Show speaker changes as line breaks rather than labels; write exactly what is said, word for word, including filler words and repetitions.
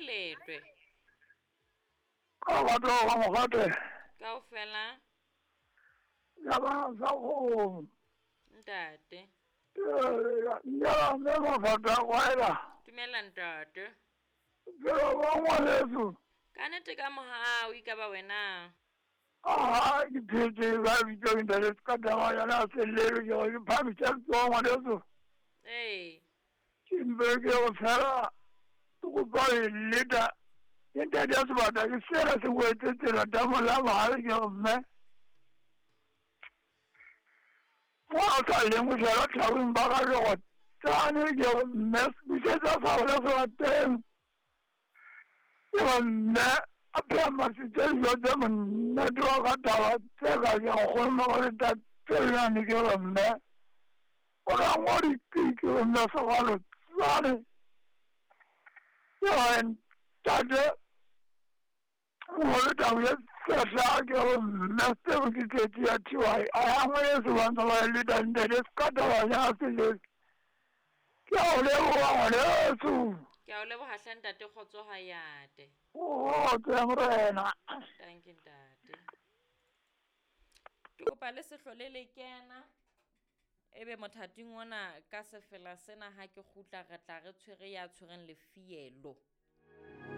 letwe
ka batho ba mo gate
kaofela
ya ba sa go
ntate
ya me mo fata kwaela
dumela ntate
pero ba ngwaleso
ka nnete ka mohao e ka ba wena
a ke phete ba bitso nta le ka tama yana se le ke go phami tsa tso ngwaleso
ee
ke mbe ke go fela go ba leta yenta dia se bata ke sera se go etsetela tamo la mahale ke mme wa ka le mo jara tlhaweng ba ga go tsane ke mme se tsa fa le so teng ya mme a phe ma se tse yo de monna do ga taba tse ga ya go mo go ta tsela ni ke mme o ga ngori ke ke mme so ga lo tsane ya en tade ngolo ta ya sa ke mme se go ke ke ya tiwa a ya mo ye so ba ba le da ndele ska ta ya se le ke o le wa le su
ke a o leboga ntate kgotsoga yate
o ke morena
thank you ntate ke kopa le sehlole le kena ebe mothating ona ka sefela sena ha ke gutla re tla re tshwere ya tshwereng lefielo